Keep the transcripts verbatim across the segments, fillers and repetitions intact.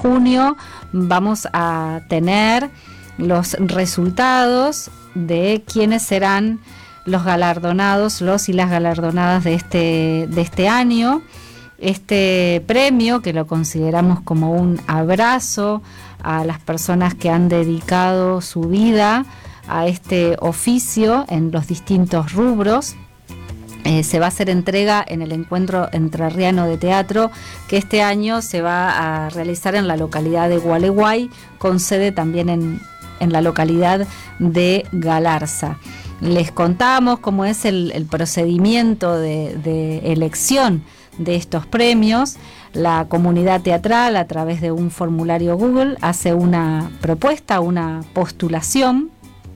junio vamos a tener los resultados de quiénes serán los galardonados, los y las galardonadas de este, de este año. Este premio, que lo consideramos como un abrazo a las personas que han dedicado su vida a este oficio en los distintos rubros, eh, se va a hacer entrega en el Encuentro Entrerriano de Teatro, que este año se va a realizar en la localidad de Gualeguay, con sede también en, en la localidad de Galarza. Les contamos cómo es el, el procedimiento de, de elección de estos premios. La comunidad teatral, a través de un formulario Google, hace una propuesta, una postulación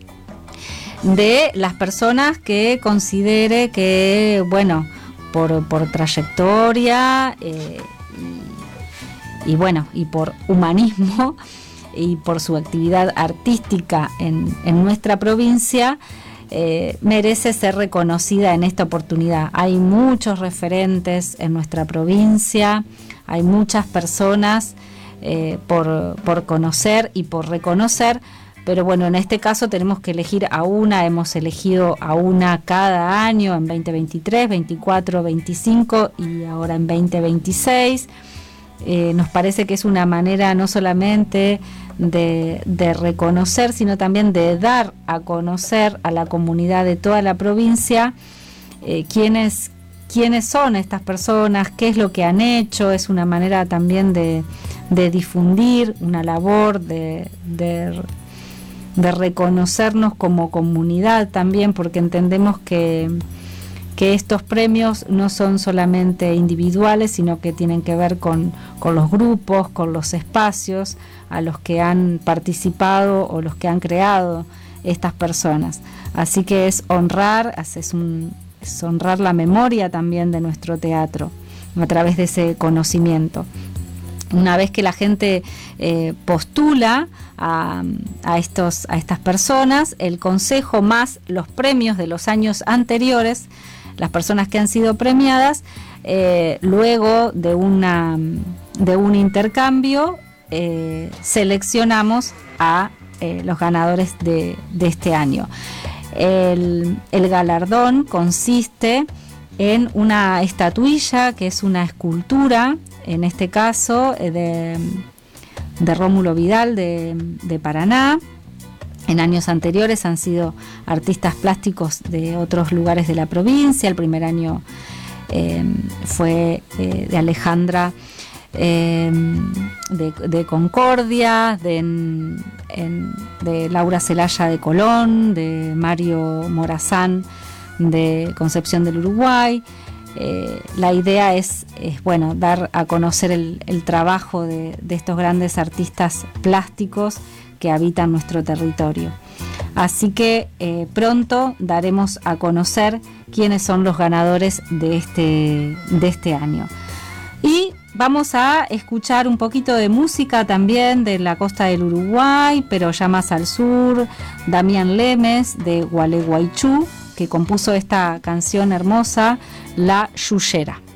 de las personas que considere que, bueno, por, por trayectoria eh, y, y bueno, y por humanismo y por su actividad artística en, en nuestra provincia, Eh, merece ser reconocida en esta oportunidad. Hay muchos referentes en nuestra provincia, hay muchas personas eh, por, por conocer y por reconocer, pero bueno, en este caso tenemos que elegir a una, hemos elegido a una cada año en veinte veintitrés, veinticuatro, veinticinco y ahora en veinte veintiséis. Eh, nos parece que es una manera no solamente de, de reconocer, sino también de dar a conocer a la comunidad de toda la provincia eh, quiénes, quiénes son estas personas, qué es lo que han hecho. Es una manera también de, de difundir una labor, de, de, de reconocernos como comunidad también, porque entendemos que que estos premios no son solamente individuales, sino que tienen que ver con, con los grupos, con los espacios a los que han participado o los que han creado estas personas. Así que es honrar, es, un, es honrar la memoria también de nuestro teatro a través de ese conocimiento. Una vez que la gente eh, postula a, a, estos, a estas personas, el consejo más los premios de los años anteriores, las personas que han sido premiadas, eh, luego de, una, de un intercambio, eh, seleccionamos a eh, los ganadores de, de este año. El, el galardón consiste en una estatuilla, que es una escultura, en este caso de, de Rómulo Vidal de, de Paraná. En años anteriores han sido artistas plásticos de otros lugares de la provincia. El primer año eh, fue eh, de Alejandra eh, de, de Concordia, de, en, en, de Laura Celaya de Colón, de Mario Morazán de Concepción del Uruguay. Eh, la idea es, es bueno, dar a conocer el, el trabajo de, de estos grandes artistas plásticos que habitan nuestro territorio. Así que eh, pronto daremos a conocer quiénes son los ganadores de este, de este año. Y vamos a escuchar un poquito de música también de la costa del Uruguay, pero ya más al sur. Damián Lemes de Gualeguaychú, que compuso esta canción hermosa, La Yuyera.